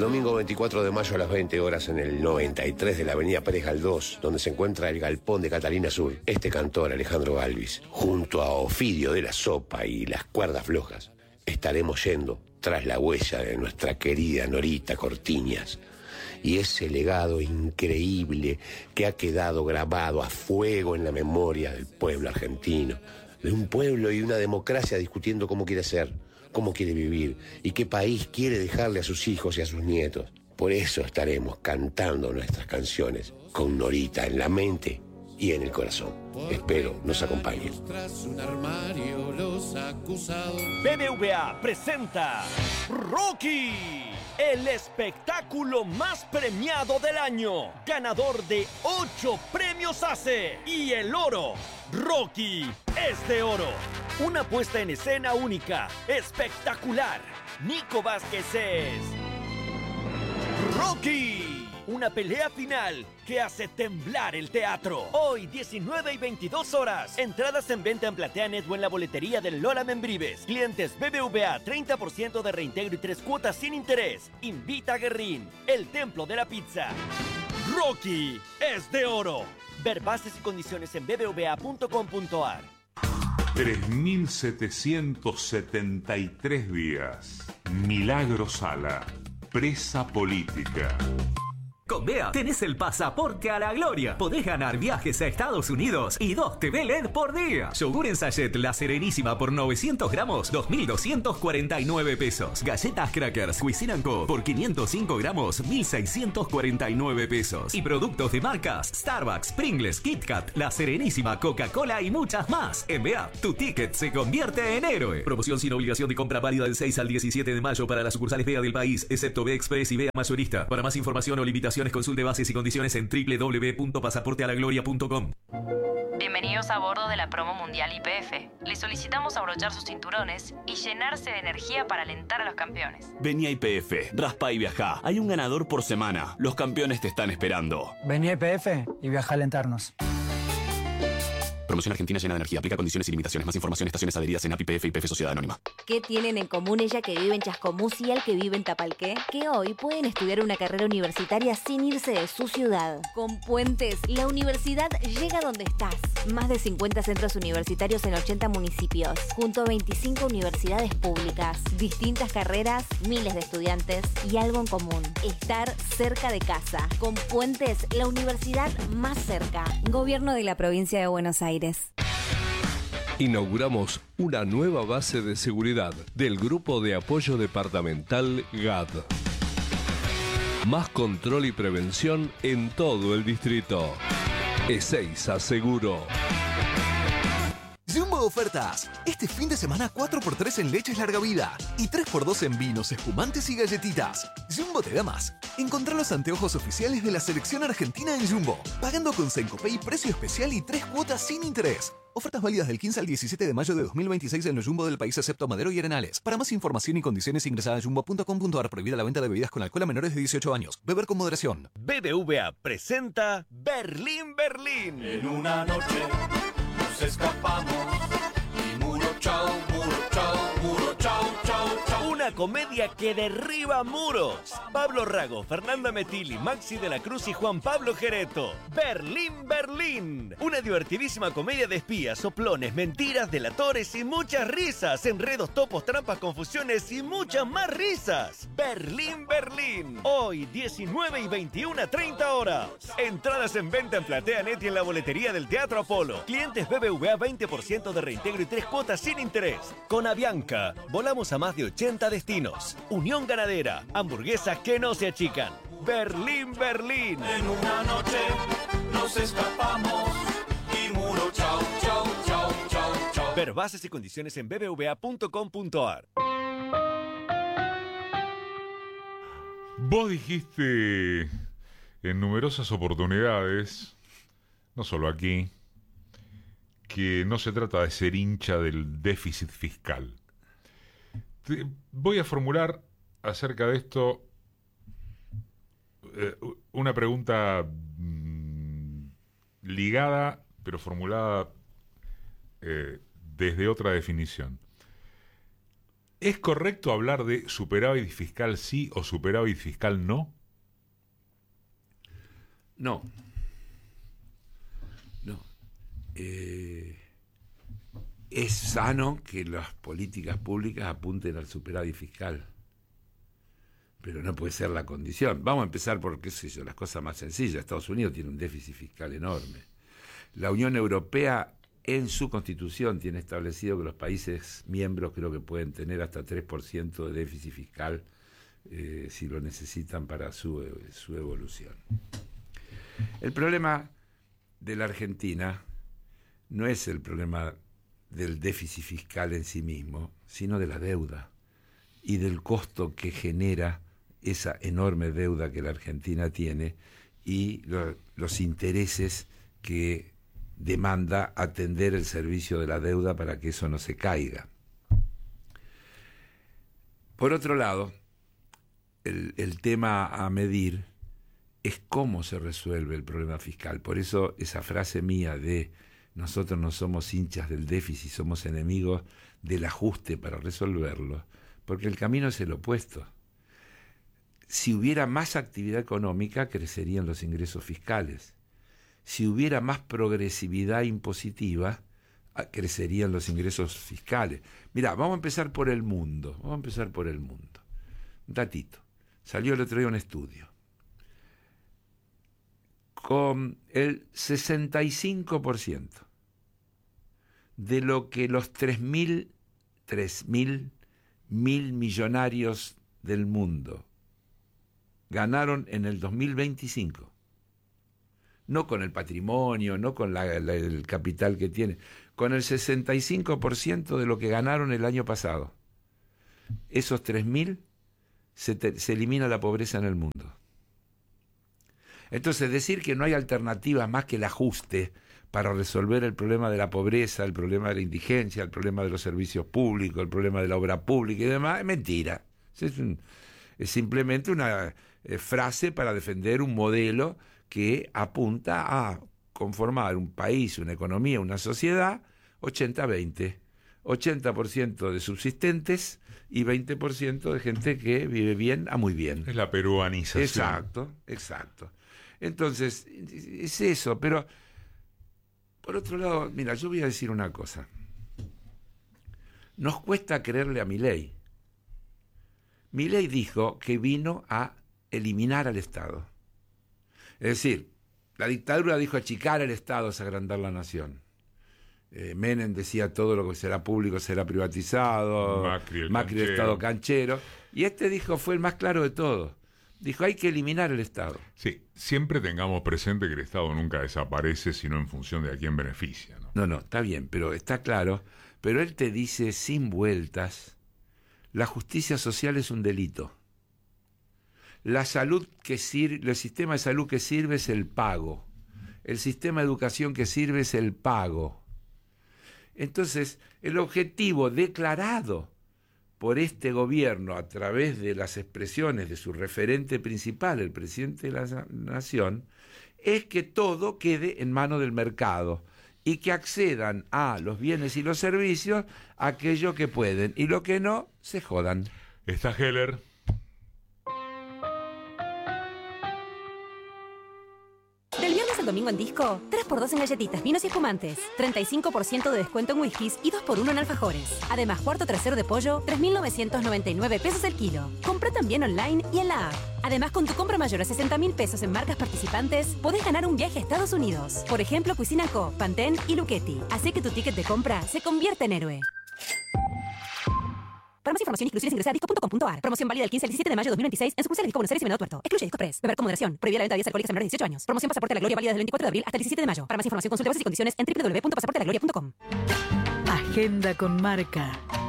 domingo 24 de mayo a las 20 horas en el 93 de la avenida Pérez Galdós, donde se encuentra el galpón de Catalina Sur, este cantor Alejandro Galvis, junto a Ofidio de la Sopa y las Cuerdas Flojas, estaremos yendo tras la huella de nuestra querida Norita Cortiñas y ese legado increíble que ha quedado grabado a fuego en la memoria del pueblo argentino, de un pueblo y una democracia discutiendo cómo quiere ser, cómo quiere vivir y qué país quiere dejarle a sus hijos y a sus nietos. Por eso estaremos cantando nuestras canciones con Norita en la mente y en el corazón. Espero nos acompañen. BBVA presenta Rocky, el espectáculo más premiado del año, ganador de 8 premios ACE y el oro. Rocky es de oro. Una puesta en escena única, espectacular. Nico Vázquez es Rocky. Una pelea final que hace temblar el teatro. Hoy, 19 y 22 horas. Entradas en venta en PlateaNet o en la boletería del Lola Membrives. Clientes BBVA, 30% de reintegro y 3 cuotas sin interés. Invita a Guerrín, el templo de la pizza. Rocky es de oro. Ver bases y condiciones en bbva.com.ar. 3.773 días. Milagro Sala. Presa política. Con BEA tenés el pasaporte a la gloria. Podés ganar viajes a Estados Unidos y 2 TV LED por día. Yogur en sachet La Serenísima por 900 gramos, 2.249 pesos. Galletas Crackers Cuisine & Co por 505 gramos, 1.649 pesos. Y productos de marcas Starbucks, Pringles, KitKat, La Serenísima, Coca-Cola y muchas más. En BEA, tu ticket se convierte en héroe. Promoción sin obligación de compra válida del 6 al 17 de mayo para las sucursales BEA del país, excepto BEA Express y BEA Mayorista. Para más información o limitaciones, consulte bases y condiciones en www.pasaportealagloria.com. Bienvenidos a bordo de la promo mundial YPF. Les solicitamos abrochar sus cinturones y llenarse de energía para alentar a los campeones. Vení a YPF, raspa y viajá. Hay un ganador por semana. Los campeones te están esperando. Vení a YPF y viaja a alentarnos. Promoción argentina llena de energía. Aplica condiciones y limitaciones. Más información, estaciones adheridas en APIPF y YPF Sociedad Anónima. ¿Qué tienen en común ella que vive en Chascomús y el que vive en Tapalqué? Que hoy pueden estudiar una carrera universitaria sin irse de su ciudad. Con Puentes, la universidad llega donde estás. Más de 50 centros universitarios en 80 municipios, junto a 25 universidades públicas. Distintas carreras, miles de estudiantes y algo en común: estar cerca de casa. Con Puentes, la universidad más cerca. Gobierno de la Provincia de Buenos Aires. Inauguramos una nueva base de seguridad del Grupo de Apoyo Departamental GAD. Más control y prevención en todo el distrito. Ezeiza Seguro. Jumbo Ofertas. Este fin de semana 4x3 en leches larga vida y 3x2 en vinos, espumantes y galletitas. Jumbo te da más. Encontrá los anteojos oficiales de la selección argentina en Jumbo, pagando con Sencopay, precio especial y 3 cuotas sin interés. Ofertas válidas del 15 al 17 de mayo de 2026 en los Jumbo del país excepto Madero y Arenales. Para más información y condiciones ingresa a jumbo.com.ar. Prohibida la venta de bebidas con alcohol a menores de 18 años. Beber con moderación. BBVA presenta Berlín, Berlín. En una noche nos escapamos y muro chao, muro chao, chao, chao. Una comedia que derriba muros. Pablo Rago, Fernanda Metilli, Maxi de la Cruz y Juan Pablo Gereto. Berlín, Berlín. Una divertidísima comedia de espías, soplones, mentiras, delatores y muchas risas. Enredos, topos, trampas, confusiones y muchas más risas. Berlín, Berlín. Hoy, 19 y 21 a 30 horas. Entradas en venta en PlateaNet y en la boletería del Teatro Apolo. Clientes BBVA, 20% de reintegro y 3 cuotas sin interés. Con Avianca, volamos a más de 80 destinos. Unión Ganadera, hamburguesas que no se achican. Berlín, Berlín. En una noche nos escapamos y muro chao, chao, chao, chao, chao. Ver bases y condiciones en bbva.com.ar. Vos dijiste en numerosas oportunidades, no solo aquí, que no se trata de ser hincha del déficit fiscal. Voy a formular acerca de esto una pregunta ligada, pero formulada desde otra definición. ¿Es correcto hablar de superávit fiscal sí o superávit fiscal no? No. Es sano que las políticas públicas apunten al superávit fiscal, pero no puede ser la condición. Vamos a empezar por, qué sé yo, las cosas más sencillas. Estados Unidos tiene un déficit fiscal enorme. La Unión Europea, en su Constitución, tiene establecido que los países miembros creo que pueden tener hasta 3% de déficit fiscal si lo necesitan para su evolución. El problema de la Argentina no es el problema del déficit fiscal en sí mismo, sino de la deuda y del costo que genera esa enorme deuda que la Argentina tiene y los intereses que demanda atender el servicio de la deuda para que eso no se caiga. Por otro lado, el tema a medir es cómo se resuelve el problema fiscal. Por eso esa frase mía de nosotros no somos hinchas del déficit, somos enemigos del ajuste para resolverlo, porque el camino es el opuesto. Si hubiera más actividad económica, crecerían los ingresos fiscales. Si hubiera más progresividad impositiva, crecerían los ingresos fiscales. Mirá, vamos a empezar por el mundo. Un datito. Salió el otro día un estudio. Con el 65% de lo que los 3.000 millonarios del mundo ganaron en el 2025, no con el patrimonio, no con el capital que tiene, con el 65% de lo que ganaron el año pasado, esos 3.000 se elimina la pobreza en el mundo. Entonces, decir que no hay alternativa más que el ajuste para resolver el problema de la pobreza, el problema de la indigencia, el problema de los servicios públicos, el problema de la obra pública y demás, es mentira. Es simplemente una frase para defender un modelo que apunta a conformar un país, una economía, una sociedad 80-20. 80% de subsistentes y 20% de gente que vive bien a muy bien. Es la peruanización. Exacto. Entonces, es eso, pero por otro lado, mira, yo voy a decir una cosa. Nos cuesta creerle a Milei. Milei dijo que vino a eliminar al Estado. Es decir, la dictadura dijo achicar el Estado es agrandar la nación. Menem decía todo lo que será público será privatizado, Macri el Estado canchero, y este dijo, fue el más claro de todo. Dijo, hay que eliminar el Estado. Sí, siempre tengamos presente que el Estado nunca desaparece, sino en función de a quién beneficia, ¿no? No, está bien, pero está claro. Pero él te dice sin vueltas, la justicia social es un delito. La salud que sirve, el sistema de salud que sirve es el pago. El sistema de educación que sirve es el pago. Entonces, el objetivo declarado por este gobierno a través de las expresiones de su referente principal, el presidente de la Nación, es que todo quede en manos del mercado y que accedan a los bienes y los servicios aquellos que pueden, y lo que no, se jodan. Está Heller. Del viernes al domingo en Disco, 3x2 en galletitas, vinos y espumantes, 35% de descuento en whiskies y 2x1 en alfajores. Además, cuarto trasero de pollo, 3.999 pesos el kilo. Compra también online y en la app. Además, con tu compra mayor a 60.000 pesos en marcas participantes, podés ganar un viaje a Estados Unidos. Por ejemplo, Cuisina Co, Pantene y Lucchetti. Así que tu ticket de compra se convierte en héroe. Para más información y exclusiones ingresa a disco.com.ar. Promoción válida del 15 al 17 de mayo de 2026 en sucursales Disco Buenos Aires y Venado Tuerto. Excluye Disco Press. Beber con moderación. Prohibida la venta de bebidas alcohólicas a menores de 18 años. Promoción Pasaporte a la Gloria válida del 24 de abril hasta el 17 de mayo. Para más información consulte bases y condiciones en www.pasaportealagloria.com. Agenda con Marca.